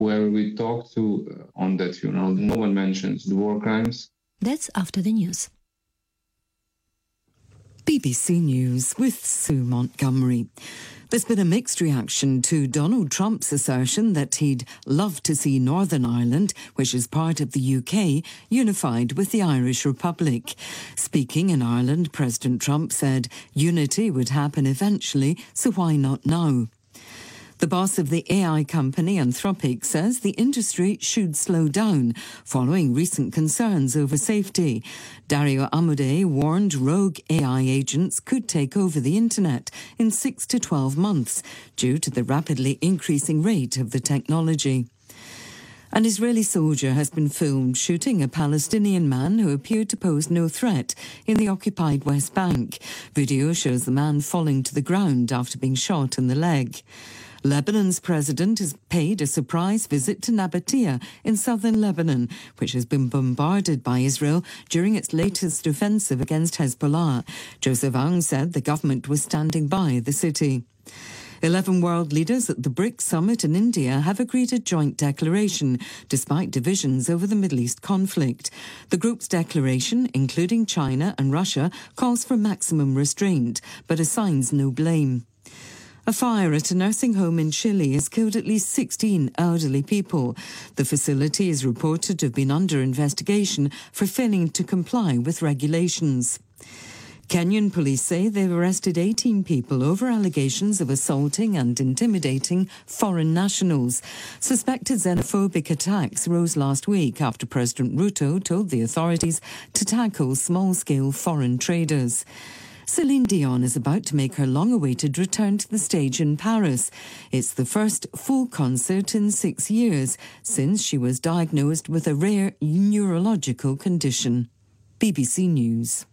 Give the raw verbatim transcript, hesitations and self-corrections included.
whoever we talk to on that funeral, no one mentions the war crimes. That's after the news. B B C News with Sue Montgomery. There's been a mixed reaction to Donald Trump's assertion that he'd love to see Northern Ireland, which is part of the U K, unified with the Irish Republic. Speaking in Ireland, President Trump said unity would happen eventually, so why not now? The boss of the A I company Anthropic says the industry should slow down following recent concerns over safety. Dario Amodei warned rogue A I agents could take over the internet in six to twelve months due to the rapidly increasing rate of the technology. An Israeli soldier has been filmed shooting a Palestinian man who appeared to pose no threat in the occupied West Bank. Video shows the man falling to the ground after being shot in the leg. Lebanon's president has paid a surprise visit to Nabatea in southern Lebanon, which has been bombarded by Israel during its latest offensive against Hezbollah. Joseph Aoun said the government was standing by the city. Eleven world leaders at the BRICS summit in India have agreed a joint declaration, despite divisions over the Middle East conflict. The group's declaration, including China and Russia, calls for maximum restraint, but assigns no blame. A fire at a nursing home in Chile has killed at least sixteen elderly people. The facility is reported to have been under investigation for failing to comply with regulations. Kenyan police say they've arrested eighteen people over allegations of assaulting and intimidating foreign nationals. Suspected xenophobic attacks rose last week after President Ruto told the authorities to tackle small-scale foreign traders. Celine Dion is about to make her long-awaited return to the stage in Paris. It's the first full concert in six years since she was diagnosed with a rare neurological condition. B B C News.